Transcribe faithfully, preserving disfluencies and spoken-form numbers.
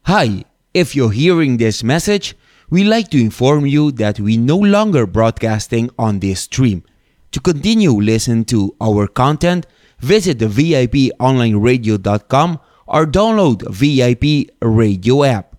Hi, if you're hearing this message, we'd like to inform you that we no longer broadcasting on this stream. To continue listen to our content, visit the V I P online radio dot com or download V I P radio app.